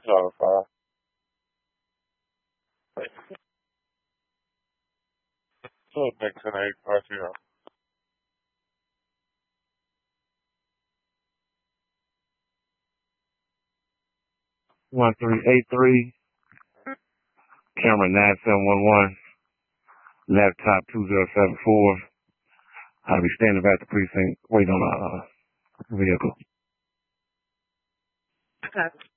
5. So Nixon 850. 1383, camera 9711, laptop 2074. I'll be standing by at the precinct waiting on our vehicle. Okay.